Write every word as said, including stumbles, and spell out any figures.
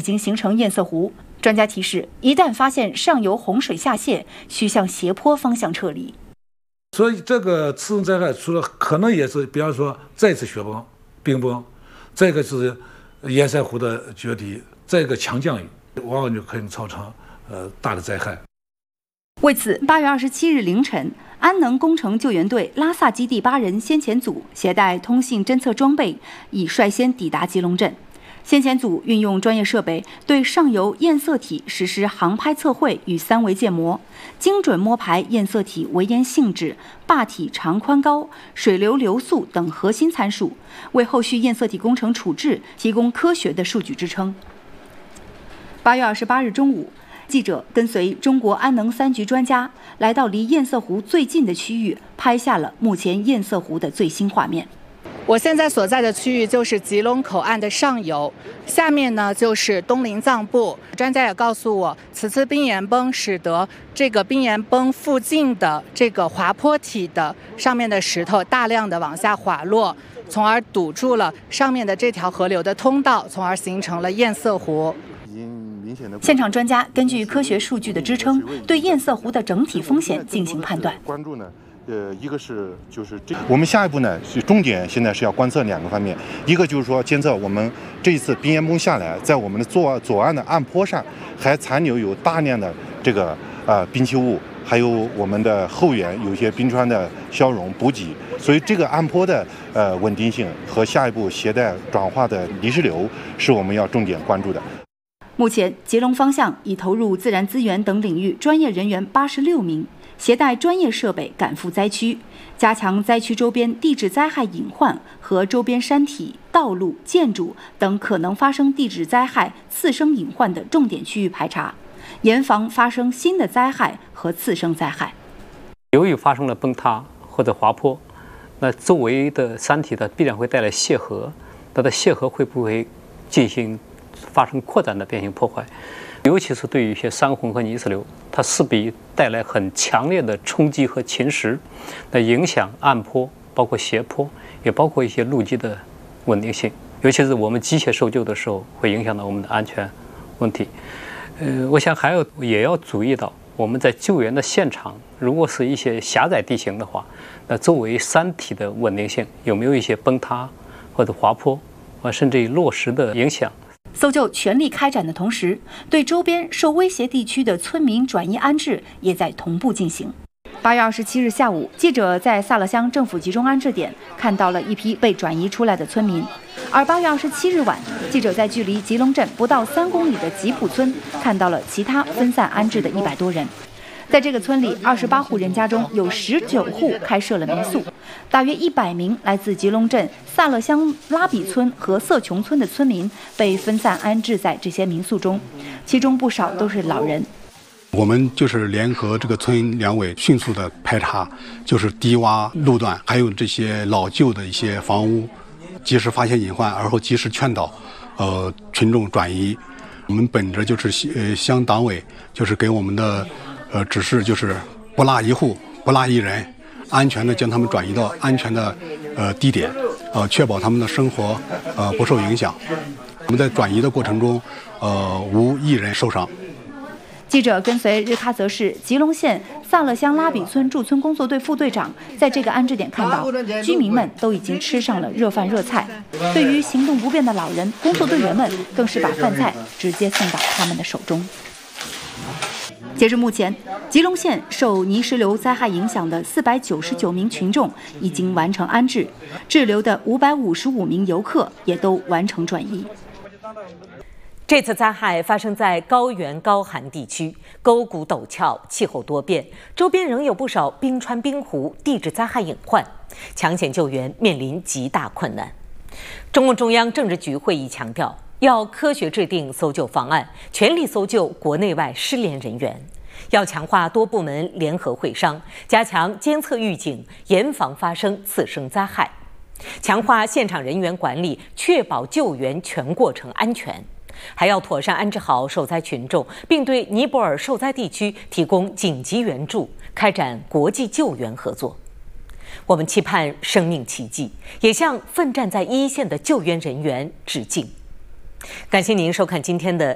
经形成堰塞湖。专家提示，一旦发现上游洪水下泄，需向斜坡方向撤离。 所以这个次生灾害除了可能也是，比方说再次雪崩、冰崩，再一个是堰塞湖的决堤，再一个强降雨，往往就可能造成呃大的灾害。 为此，八月二十七日凌晨，安能工程救援队拉萨基地八人先遣组携带通信侦测装备，已率先抵达吉隆镇。先遣组运用专业设备，对上游堰塞体实施航拍测绘与三维建模，精准摸排堰塞体围淹性质、坝体长宽高、水流流速等核心参数，为后续堰塞体工程处置提供科学的数据支撑。八月二十八日中午，记者跟随中国安能三局专家来到离堰塞湖最近的区域，拍下了目前堰塞湖的最新画面。 我现在所在的区域就是吉隆口岸的上游，下面呢就是东林藏部。专家也告诉我，此次冰岩崩使得这个冰岩崩附近的这个滑坡体的上面的石头大量的往下滑落，从而堵住了上面的这条河流的通道，从而形成了堰塞湖。 现场专家根据科学数据的支撑，对堰塞湖的整体风险进行判断。 关注呢？呃，一个是就是这，我们下一步呢是重点，现在是要观测两个方面，一个就是说监测我们这一次冰岩崩下来，在我们的左左岸的岸坡上还残留有大量的这个呃冰期物，还有我们的后缘有一些冰川的消融补给，所以这个岸坡的呃稳定性和下一步携带转化的泥石流是我们要重点关注的。 目前，吉隆方向已投入自然资源等领域专业人员八十六名。携带专业设备赶赴灾区，加强灾区周边地质灾害隐患和周边山体、道路、建筑等可能发生地质灾害次生隐患的重点区域排查，严防发生新的灾害和次生灾害。 由于发生了崩塌或者滑坡，那周围的山体呢必然会带来泄河，它的泄河会不会进行发生扩展的变形破坏？尤其是对于一些山洪和泥石流，它势必带来很强烈的冲击和侵蚀，那影响岸坡，包括斜坡，也包括一些路基的稳定性。尤其是我们机械搜救的时候，会影响到我们的安全问题。呃，我想还有也要注意到，我们在救援的现场，如果是一些狭窄地形的话，那周围山体的稳定性有没有一些崩塌或者滑坡啊，甚至于落石的影响？ 搜救全力开展的同时，对周边受威胁地区的村民转移安置也在同步进行。八月二十七日下午，记者在萨勒乡政府集中安置点看到了一批被转移出来的村民，而八月二十七日晚，记者在距离吉隆镇不到三公里的吉普村看到了其他分散安置的一百多人。在这个村里，二十八户人家中有十九户开设了民宿，大约一百名来自吉隆镇萨勒乡拉比村和色琼村的村民被分散安置在这些民宿中，其中不少都是老人。 我们就是联合这个村两委迅速的排查，就是低洼路段，还有这些老旧的一些房屋，及时发现隐患，而后及时劝导，呃，群众转移。我们本着就是呃乡党委就是给我们的呃指示，就是不落一户，不落一人，安全的将他们转移到安全的呃地点，呃，确保他们的生活呃不受影响。我们在转移的过程中，呃，无一人受伤。 记者跟随日喀则市吉隆县萨勒乡拉比村驻村工作队副队长在这个安置点看到，居民们都已经吃上了热饭热菜。对于行动不便的老人，工作队员们更是把饭菜直接送到他们的手中。截至目前，吉隆县受泥石流灾害影响的四百九十九名群众已经完成安置，滞留的五百五十五名游客也都完成转移。 这次灾害发生在高原高寒地区，沟谷陡峭，气候多变，周边仍有不少冰川冰湖、地质灾害隐患，抢险救援面临极大困难。中共中央政治局会议强调，要科学制定搜救方案，全力搜救国内外失联人员，要强化多部门联合会商，加强监测预警，严防发生次生灾害，强化现场人员管理，确保救援全过程安全。还要妥善安置好受灾群众，并对尼泊尔受灾地区提供紧急援助，开展国际救援合作。我们期盼生命奇迹，也向奋战在一线的救援人员致敬。感谢您收看今天的